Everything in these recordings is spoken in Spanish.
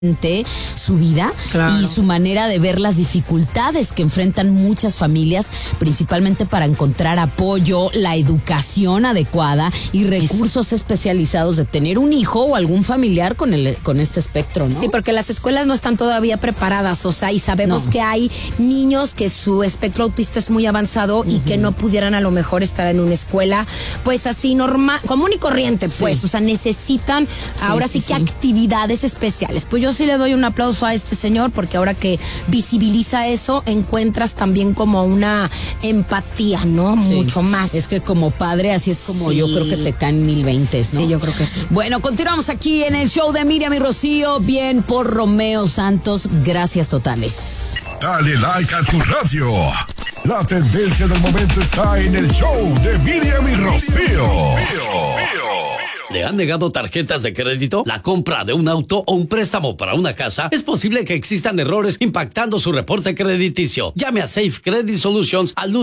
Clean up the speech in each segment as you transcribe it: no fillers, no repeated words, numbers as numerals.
su vida, claro, y su manera de ver las dificultades que enfrentan muchas familias, principalmente para encontrar apoyo, la educación adecuada y recursos especializados de tener un hijo o algún familiar con este espectro, ¿no? Sí, porque las escuelas no están todavía preparadas, o sea, y sabemos que hay niños que su espectro autista es muy avanzado y que no pudieran a lo mejor estar en una escuela, pues así normal, común y corriente, pues, o sea, necesitan ahora sí que actividades especiales. Pues yo sí le doy un aplauso a este señor, porque ahora que visibiliza eso, encuentras también como una empatía, ¿no? Sí. Mucho más. Es que como padre, así es como yo creo que te caen 1020, ¿no? Sí, yo creo que sí. Bueno, continuamos aquí en el show de Miriam y Rocío, bien por Romeo Santos, gracias totales. Dale like a tu radio. La tendencia del momento está en el show de Miriam y Rocío. ¿Le han negado tarjetas de crédito, la compra de un auto o un préstamo para una casa? Es posible que existan errores impactando su reporte crediticio. Llame a Safe Credit Solutions al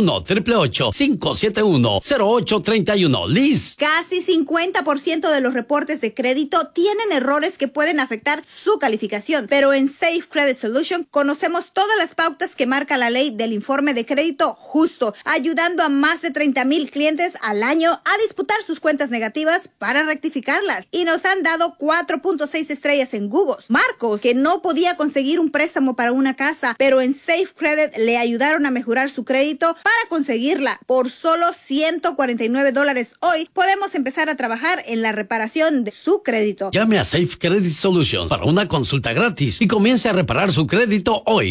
1-888-571-0831. Liz. Casi 50% de los reportes de crédito tienen errores que pueden afectar su calificación. Pero en Safe Credit Solutions conocemos todas las pautas que marca la ley del informe de crédito justo, ayudando a más de 30,000 clientes al año a disputar sus cuentas negativas para rectificarlas, y nos han dado 4.6 estrellas en Google. Marcos, que no podía conseguir un préstamo para una casa, pero en Safe Credit le ayudaron a mejorar su crédito para conseguirla. Por solo $149 hoy podemos empezar a trabajar en la reparación de su crédito. Llame a Safe Credit Solutions para una consulta gratis y comience a reparar su crédito hoy.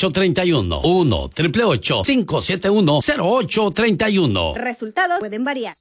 1-888-571-0831. 1-888-571-0831. Resultados pueden variar.